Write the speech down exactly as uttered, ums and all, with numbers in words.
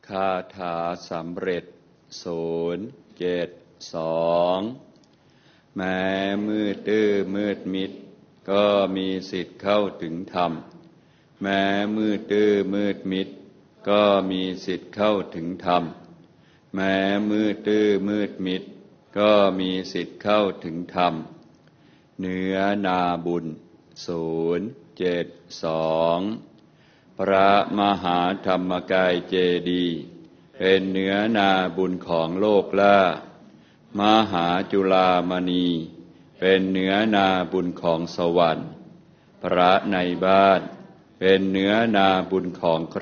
คาถาสำเร็จศูนย์เจ็ดสองแม้มืดตื้อมืดมิดก็มีสิทธิ์เข้าถึงธรรมแม้มืดตื้อมืดมิดก็มีสิทธิ์เข้าถึงธรรมแม้มืดตื้อมืดมิดก็มีสิทธิ์เข้าถึงธรรมเนื้อนาบุญศูนย์เจ็ดสองพระมหาธรรมกายเจดีย์เป็นเนื้อนาบุญของโลกล่ามหาจุฬามณีเป็นเนื้อนาบุญของสวรรค์พระในบ้านเป็นเนื้อนาบุญของ